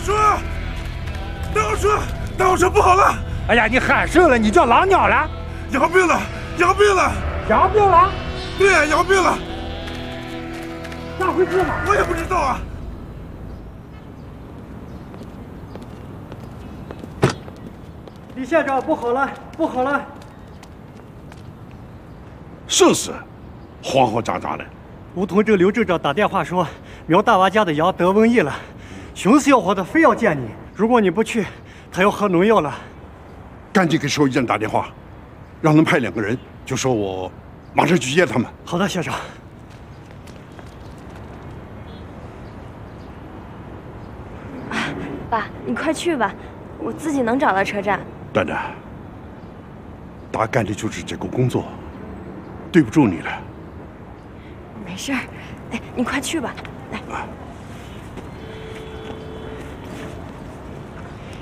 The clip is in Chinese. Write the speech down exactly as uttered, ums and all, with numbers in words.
车！大货车！大货车不好了！ 哎呀，你喊什么了？你叫狼鸟了？ 羊病了！羊病了！ 羊病了？ 对呀，羊病了！ 咋回事嘛？ 我也不知道啊。 李县长，不好了，不好了！ 甚是，慌慌张张的。 吴同志、刘镇长打电话说，苗大娃家的羊得瘟疫了，熊死要活的非要见你。如果你不去，他要喝农药了。 赶紧给兽医站打电话，让他们派两个人，就说我马上去接他们。 好的，县长。 爸，你快去吧，我自己能找到车站。 蛋蛋，大干的就是这个工作，对不住你了。 没事儿，哎，你快去吧，来。 啊